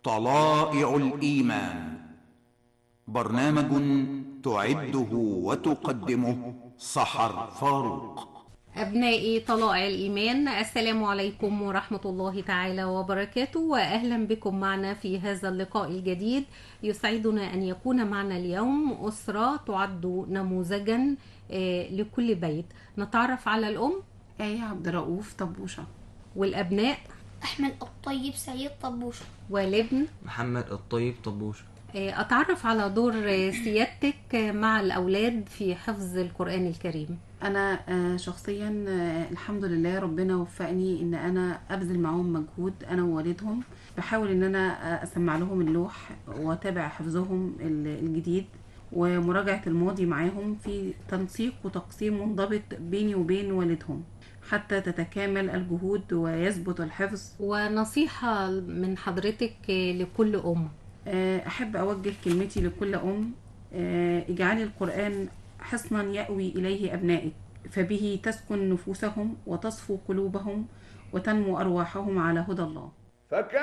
طلائع الإيمان، برنامج تعده وتقدمه سحر فاروق. أبنائي طلائع الإيمان، السلام عليكم ورحمة الله تعالى وبركاته، وأهلا بكم معنا في هذا اللقاء الجديد. يسعدنا أن يكون معنا اليوم أسرة تعد نموذجا لكل بيت. نتعرف على الأم آية عبد الرؤوف طبوشة، والأبناء أحمد الطيب سعيد طبوشة، والابن محمد الطيب طبوشة. أتعرف على دور سيادتك مع الأولاد في حفظ القرآن الكريم. أنا شخصيا الحمد لله ربنا وفقني إن أنا أبذل معهم مجهود أنا ووالدهم. بحاول إن أنا أسمع لهم اللوح وأتابع حفظهم الجديد ومراجعة الماضي معاهم في تنسيق وتقسيم منضبط بيني وبين والدهم حتى تتكامل الجهود ويثبت الحفظ. ونصيحة من حضرتك لكل أم. أحب أوجه كلمتي لكل أم: اجعلي القرآن حصنا يأوي إليه أبنائك، فبه تسكن نفوسهم وتصفو قلوبهم وتنمو أرواحهم على هدى الله.